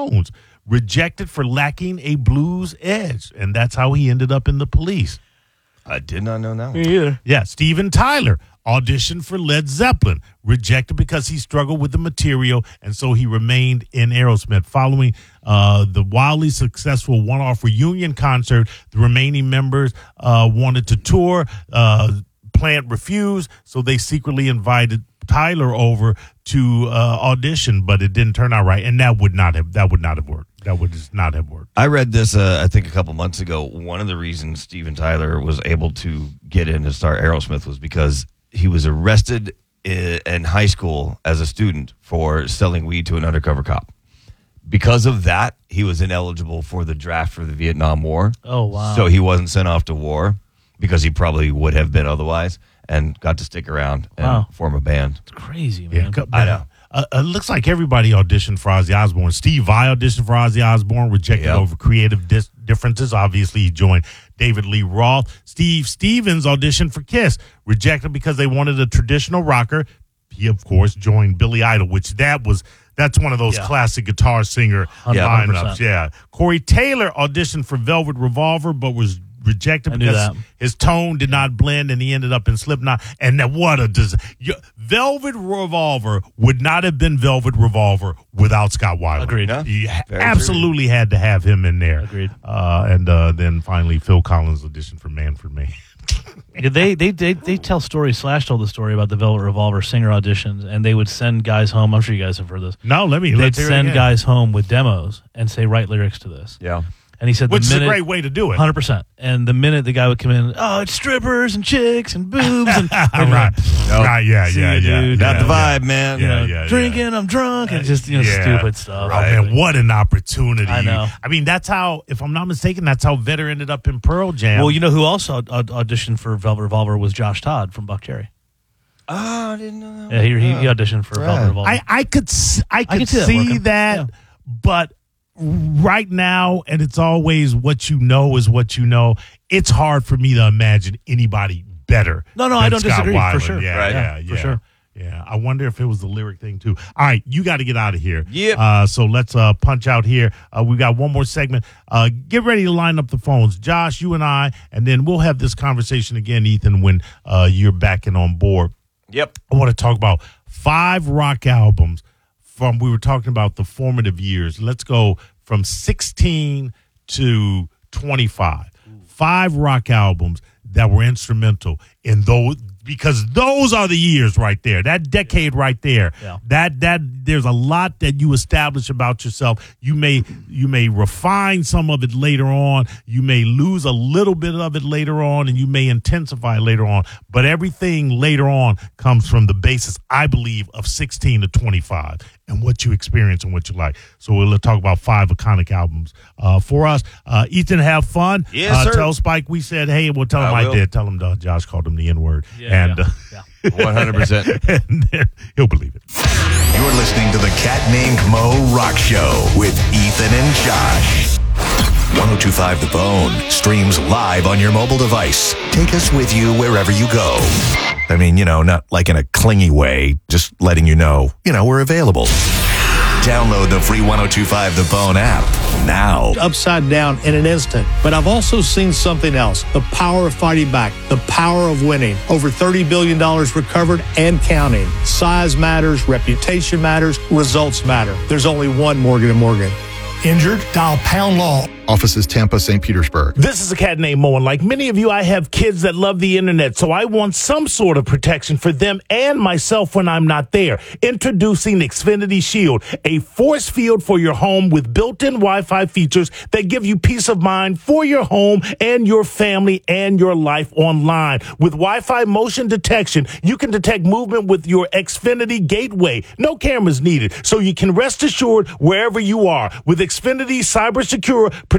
Stones, rejected for lacking a blues edge, and that's how he ended up in the Police. I did not know that one. Me either. Yeah, Steven Tyler auditioned for Led Zeppelin, rejected because he struggled with the material, and so he remained in Aerosmith. Following the wildly successful one-off reunion concert, the remaining members wanted to tour. Plant refused, so they secretly invited Tyler over to audition, but it didn't turn out right, and that would not have worked. That would just not have worked. I read this, I think, a couple months ago. One of the reasons Steven Tyler was able to get in and start Aerosmith was because he was arrested in high school as a student for selling weed to an undercover cop. Because of that, he was ineligible for the draft for the Vietnam War. Oh, wow. So he wasn't sent off to war because he probably would have been otherwise, and got to stick around and form a band. It's crazy, man. Yeah, I know. It looks like everybody auditioned for Ozzy Osbourne. Steve Vai auditioned for Ozzy Osbourne, rejected over creative differences. Obviously, he joined David Lee Roth. Steve Stevens auditioned for Kiss, rejected because they wanted a traditional rocker. He, of course, joined Billy Idol, which that's one of those classic guitar singer lineups. Yeah. Corey Taylor auditioned for Velvet Revolver, but was rejected because his tone did not blend, and he ended up in Slipknot. And that Velvet Revolver would not have been Velvet Revolver without Scott Weiland. Agreed. You absolutely had to have him in there. Agreed. And then finally, Phil Collins auditioned for Man for Me. They tell stories. Slash told the story about the Velvet Revolver singer auditions, and they would send guys home. I'm sure you guys have heard this. No, They'd send guys home with demos and say, write lyrics to this. Yeah. And he said, which is a great way to do it. 100%. And the minute the guy would come in, it's strippers and chicks and boobs. And right, yeah. Dude, Not the vibe, man. Drinking, I'm drunk, and just stupid stuff. Right. Oh, man, what an opportunity. I know. I mean, that's how, if I'm not mistaken, that's how Vedder ended up in Pearl Jam. Well, you know who also auditioned for Velvet Revolver was Josh Todd from Buck Cherry. Oh, I didn't know that. Yeah, he auditioned for Velvet Revolver. I could see that, but right now, and it's always what you know is what you know, it's hard for me to imagine anybody better. No, than I don't Scott disagree, Weiland. for sure. For sure. Yeah, I wonder if it was the lyric thing, too. All right, you got to get out of here. Yep. So let's punch out here. We got one more segment. Get ready to line up the phones. Josh, you and I, and then we'll have this conversation again, Ethan, when you're back and on board. Yep. I want to talk about 5 rock albums we were talking about the formative years. Let's go from 16 to 25. 5 rock albums that were instrumental in those, because those are the years right there. That decade right there. Yeah. That there's a lot that you establish about yourself. You may refine some of it later on. You may lose a little bit of it later on, and you may intensify later on. But everything later on comes from the basis, I believe, of 16 to 25 and what you experience and what you like. So we'll talk about 5 iconic albums for us. Ethan, have fun. Yes, sir. Tell Spike we said, hey, we'll tell him I did. Tell him Josh called him the N-word. 100%. And then he'll believe it. You're listening to the Cat Named Mo Rock Show with Ethan and Josh. 102.5 The Bone streams live on your mobile device. Take us with you wherever you go. I mean, not like in a clingy way, just letting you know, we're available. Download the free 102.5 The Bone app now. Upside down in an instant. But I've also seen something else. The power of fighting back. The power of winning. Over $30 billion recovered and counting. Size matters. Reputation matters. Results matter. There's only one Morgan & Morgan. Injured? Dial Pound Law. Offices Tampa, St. Petersburg. This is a cat named Mo, and like many of you, I have kids that love the internet, so I want some sort of protection for them and myself when I'm not there. Introducing Xfinity Shield, a force field for your home with built-in Wi-Fi features that give you peace of mind for your home and your family and your life online. With Wi-Fi motion detection, you can detect movement with your Xfinity gateway. No cameras needed, so you can rest assured wherever you are. With Xfinity Cyber Secure,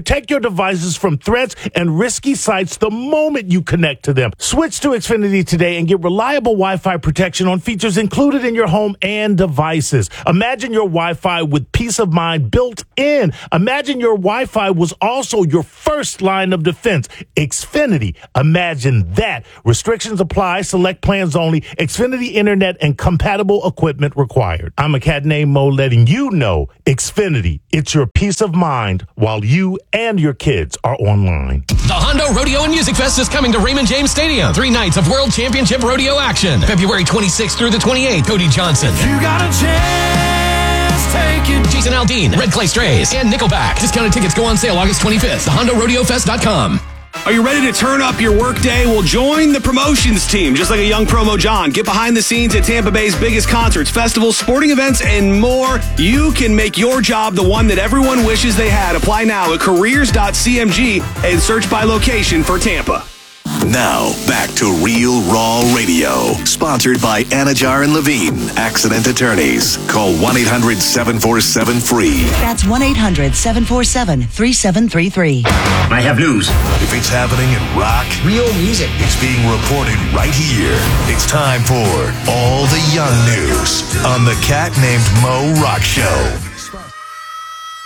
Protect your devices from threats and risky sites the moment you connect to them. Switch to Xfinity today and get reliable Wi-Fi protection on features included in your home and devices. Imagine your Wi-Fi with peace of mind built in. Imagine your Wi-Fi was also your first line of defense. Xfinity. Imagine that. Restrictions apply. Select plans only. Xfinity Internet and compatible equipment required. I'm a cat named Mo, letting you know Xfinity. It's your peace of mind while you and your kids are online. The Hondo Rodeo and Music Fest is coming to Raymond James Stadium. 3 nights of World Championship Rodeo action. February 26th through the 28th. Cody Johnson. You got a chance, take it. Jason Aldean, Red Clay Strays, and Nickelback. Discounted tickets go on sale August 25th. TheHondoRodeoFest.com. Are you ready to turn up your workday? Well, join the promotions team, just like a young promo John. Get behind the scenes at Tampa Bay's biggest concerts, festivals, sporting events, and more. You can make your job the one that everyone wishes they had. Apply now at careers.cmg and search by location for Tampa. Now, back to Real Raw Radio. Sponsored by Anajar and Levine, Accident Attorneys. Call 1-800-747-FREE. That's 1-800-747-3733. I have news. If it's happening in rock, real music, it's being reported right here. It's time for All the Young News on the Cat Named Mo Rock Show.